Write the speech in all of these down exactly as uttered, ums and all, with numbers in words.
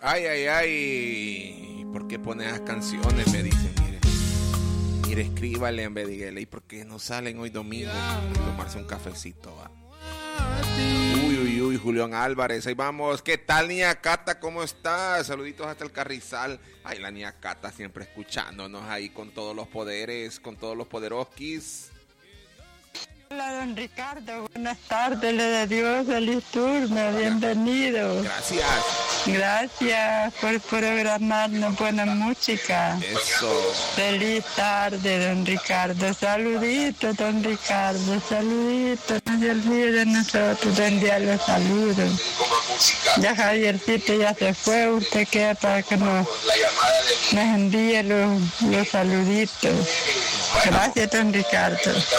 Ay, ay, ay. ¿Por qué pones esas canciones? Me dicen, mire. Mire, escríbale en vez de dígale. ¿Y por qué no salen hoy domingo a tomarse un cafecito? Va? Uy, uy, uy, Julián Álvarez. Ahí vamos. ¿Qué tal, niña Cata? ¿Cómo estás? Saluditos hasta el Carrizal. Ay, la niña Cata siempre escuchándonos ahí con todos los poderes, con todos los poderoskis. Hola, don Ricardo, buenas tardes, le da Dios, feliz turno, bienvenido. Gracias. Gracias por programarnos buena música. Eso. Feliz tarde, don Ricardo, saludito, don Ricardo, saludito, no se olvide de nosotros, de enviar los saludos. Ya Javiercito ya se fue, usted queda para que nos, nos envíe los, los saluditos. Gracias, don Ricardo.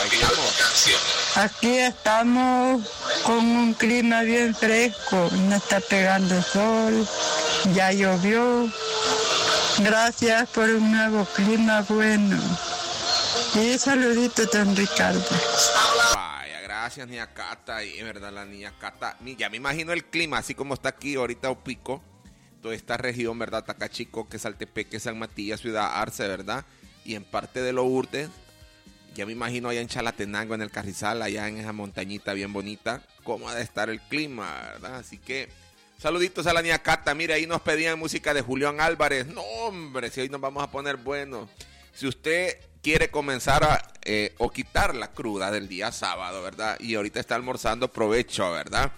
Aquí estamos con un clima bien fresco, no está pegando sol, ya llovió. Gracias por un nuevo clima bueno. Y saludito, don Ricardo. Vaya, gracias, niña Cata. Y es verdad, la niña Cata. Ya me imagino el clima, así como está aquí ahorita Opico, toda esta región, ¿verdad? Tacachico, que Saltepeque, San Matías, Ciudad Arce, ¿verdad? Y en parte de Lourdes. Ya me imagino allá en Chalatenango, en el Carrizal, allá en esa montañita bien bonita, cómo ha de estar el clima, ¿verdad? Así que, saluditos a la niña Cata. Mire, ahí nos pedían música de Julián Álvarez. No, hombre, si hoy nos vamos a poner bueno. Si usted quiere comenzar a, eh, o quitar la cruda del día sábado, ¿verdad? Y ahorita está almorzando, provecho, ¿verdad?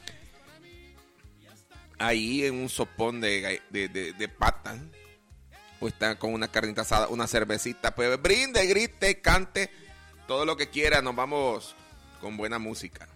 Ahí en un sopón de, de, de, de pata, o está con una carnita asada, una cervecita, pues brinde, grite, cante. Todo lo que quiera, nos vamos con buena música.